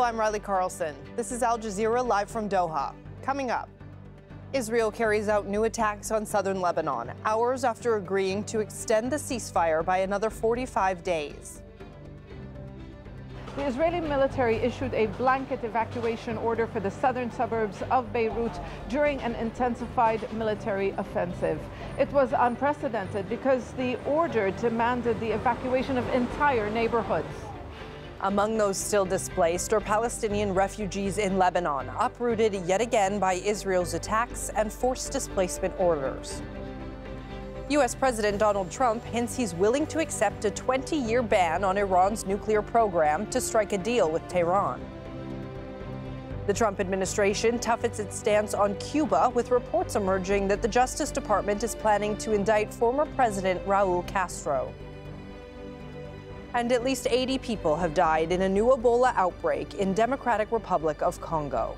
I'm Riley Carlson. This is Al Jazeera live from Doha. Coming up, Israel carries out new attacks on southern Lebanon, hours after agreeing to extend the ceasefire by another 45 days. The Israeli military issued a blanket evacuation order for the southern suburbs of Beirut during an intensified military offensive. It was unprecedented because the order demanded the evacuation of entire neighborhoods. Among those still displaced are Palestinian refugees in Lebanon, uprooted yet again by Israel's attacks and forced displacement orders. U.S. President Donald Trump hints he's willing to accept a 20-year ban on Iran's nuclear program to strike a deal with Tehran. The Trump administration toughens its stance on Cuba, with reports emerging that the Justice Department is planning to indict former President Raul Castro. And at least 80 people have died in a new Ebola outbreak in Democratic Republic of Congo.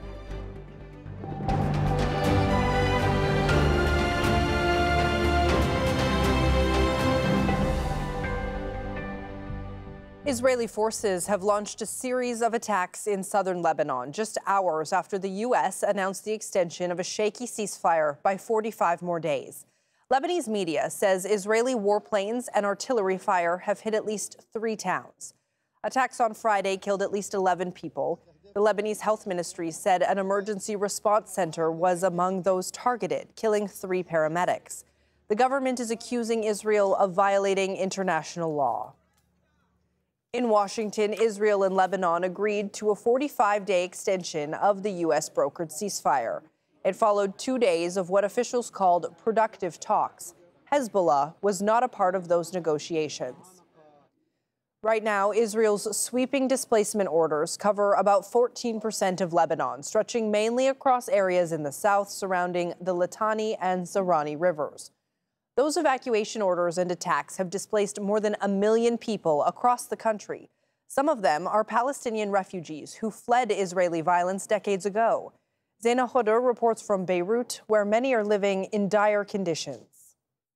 Israeli forces have launched a series of attacks in southern Lebanon just hours after the U.S. announced the extension of a shaky ceasefire by 45 more days. Lebanese media says Israeli warplanes and artillery fire have hit at least 3 towns. Attacks on Friday killed at least 11 people. The Lebanese Health Ministry said an emergency response center was among those targeted, killing 3 paramedics. The government is accusing Israel of violating international law. In Washington, Israel and Lebanon agreed to a 45-day extension of the U.S.-brokered ceasefire. It followed 2 days of what officials called productive talks. Hezbollah was not a part of those negotiations. Right now, Israel's sweeping displacement orders cover about 14% of Lebanon, stretching mainly across areas in the south surrounding the Litani and Zaranny rivers. Those evacuation orders and attacks have displaced more than 1 million people across the country. Some of them are Palestinian refugees who fled Israeli violence decades ago. Zaina Khodr reports from Beirut, where many are living in dire conditions.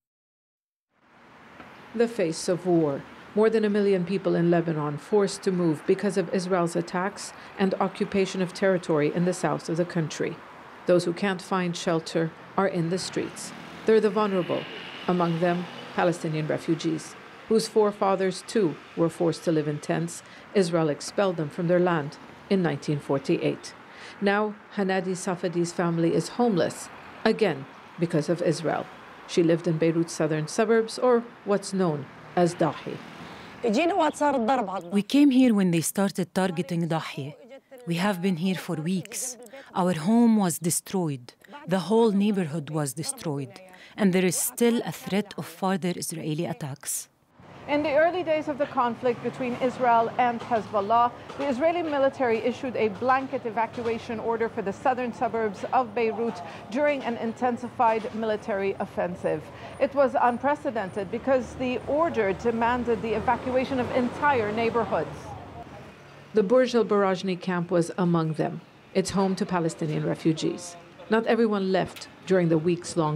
The face of war. More than 1 million people in Lebanon forced to move because of Israel's attacks and occupation of territory in the south of the country. Those who can't find shelter are in the streets. They're the vulnerable, among them Palestinian refugees, whose forefathers too were forced to live in tents. Israel expelled them from their land in 1948. Now, Hanadi Safadi's family is homeless, again because of Israel. She lived in Beirut's southern suburbs, or what's known as Dahi. We came here when they started targeting Dahi. We have been here for weeks. Our home was destroyed. The whole neighborhood was destroyed. And there is still a threat of further Israeli attacks. In the early days of the conflict between Israel and Hezbollah, the Israeli military issued a blanket evacuation order for the southern suburbs of Beirut during an intensified military offensive. It was unprecedented because the order demanded the evacuation of entire neighborhoods. The Burj al Barajni camp was among them. It's home to Palestinian refugees. Not everyone left during the weeks-long